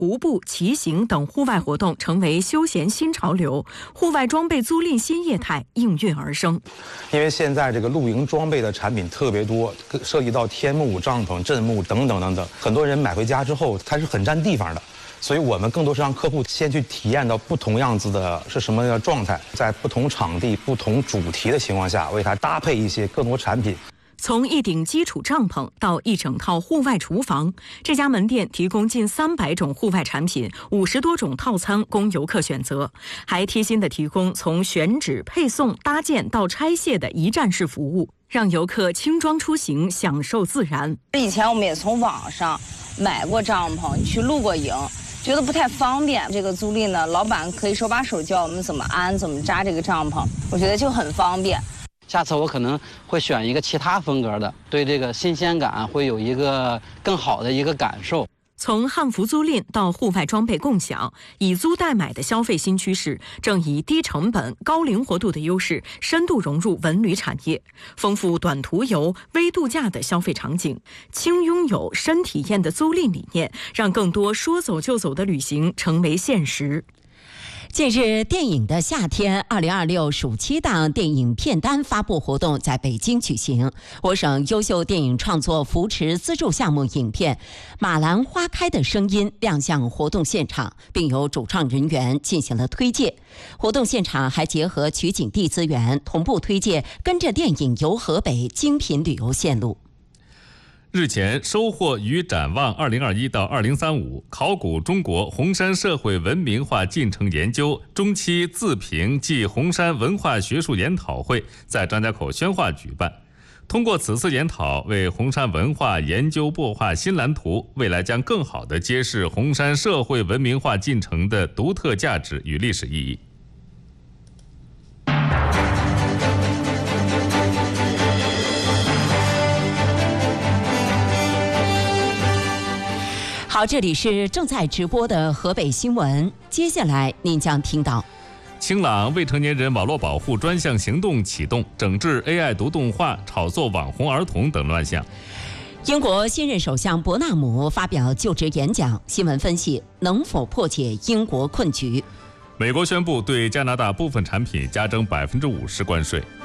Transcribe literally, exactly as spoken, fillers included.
徒步、骑行等户外活动成为休闲新潮流，户外装备租赁新业态应运而生。 因为现在这个露营装备的产品特别多，涉及到天幕、帐篷、阵幕等等等等，很多人买回家之后，它是很占地方的。所以我们更多是让客户先去体验到不同样子的是什么样的状态，在不同场地、不同主题的情况下，为它搭配一些更多产品。 从一顶基础帐篷到一整套户外厨房，这家门店提供近三百种户外产品，五十多种套餐供游客选择，还贴心地提供从选址、配送、搭建到拆卸的一站式服务，让游客轻装出行，享受自然。 以前我们也从网上买过帐篷，去露过营，觉得不太方便。这个租赁呢，老板可以手把手教我们怎么安、怎么扎这个帐篷，我觉得就很方便。 下次我可能会选一个其他风格的，对这个新鲜感会有一个更好的一个感受。 从汉服租赁到户外装备共享，以租代买的消费新趋势正以低成本、高灵活度的优势，深度融入文旅产业，丰富短途游、微度假的消费场景。轻拥有、深体验的租赁理念，让更多说走就走的旅行成为现实。 近日，电影的夏天二零二六暑期档电影片单发布活动在北京举行。我省优秀电影创作扶持资助项目影片《马兰花开的声音》亮相活动现场，并由主创人员进行了推介。活动现场还结合取景地资源，同步推介跟着电影游河北精品旅游线路。 日前，收获与展望二零二一到二零三五考古中国红山社会文明化进程研究中期自评暨红山文化学术研讨会在张家口宣化举办。通过此次研讨，为红山文化研究擘画新蓝图，未来将更好地揭示红山社会文明化进程的独特价值与历史意义。 好，这里是正在直播的河北新闻，接下来您将听到： 清朗未成年人网络保护专项行动启动，整治 A I 毒动画、炒作网红儿童等乱象。 英国新任首相伯纳姆发表就职演讲，新闻分析能否破解英国困局。 美国宣布对加拿大部分产品加征百分之五十关税。